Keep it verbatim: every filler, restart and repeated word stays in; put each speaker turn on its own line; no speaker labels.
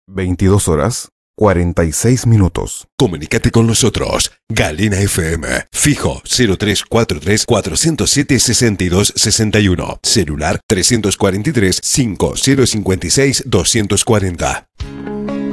veintidós horas, cuarenta y seis minutos.
Comunícate con nosotros. Galena F M. Fijo cero tres cuatro tres, cuatro cero siete, seis dos seis uno. Celular tres cuatro tres, cinco cero cinco seis, dos cuatro cero.